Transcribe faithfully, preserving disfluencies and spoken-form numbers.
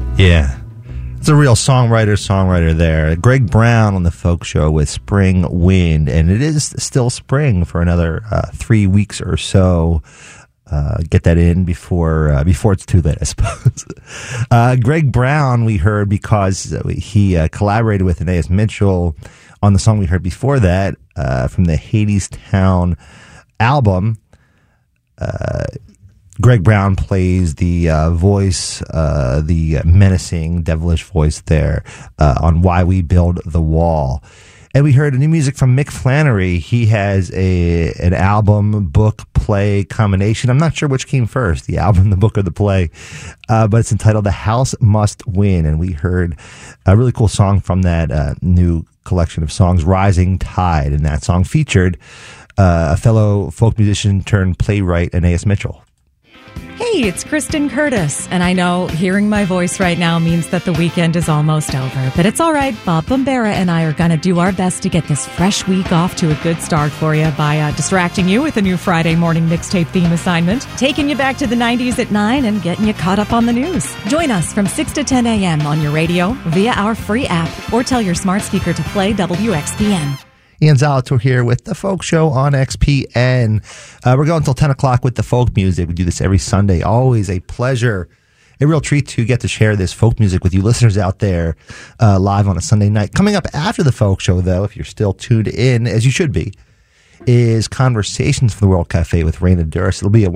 Yeah. It's a real songwriter, songwriter there. Greg Brown on the Folk Show with Spring Wind, and it is still spring for another uh, three weeks or so. Uh, get that in before uh, before it's too late, I suppose. uh, Greg Brown, we heard because he uh, collaborated with Anais Mitchell on the song we heard before that uh, from the Hadestown album. Uh, Greg Brown plays the uh, voice, uh, the menacing, devilish voice there uh, on Why We Build the Wall. And we heard new music from Mick Flannery. He has a an album, book, play combination. I'm not sure which came first, the album, the book, or the play, uh, but it's entitled The House Must Win. And we heard a really cool song from that uh, new collection of songs, Rising Tide. And that song featured uh, a fellow folk musician turned playwright, Anais Mitchell. Hey, it's Kristen Curtis, and I know hearing my voice right now means that the weekend is almost over, but it's all right. Bob Bombera and I are going to do our best to get this fresh week off to a good start for you by uh, distracting you with a new Friday morning mixtape theme assignment, taking you back to the nineties at nine, and getting you caught up on the news. Join us from six to ten a.m. on your radio, via our free app, or tell your smart speaker to play W X P N. Ian Zalator here with The Folk Show on X P N. Uh, we're going until ten o'clock with the folk music. We do this every Sunday. Always a pleasure, a real treat to get to share this folk music with you listeners out there uh, live on a Sunday night. Coming up after the Folk Show, though, if you're still tuned in, as you should be, is Conversations from the World Cafe with Raina Durst. It'll be a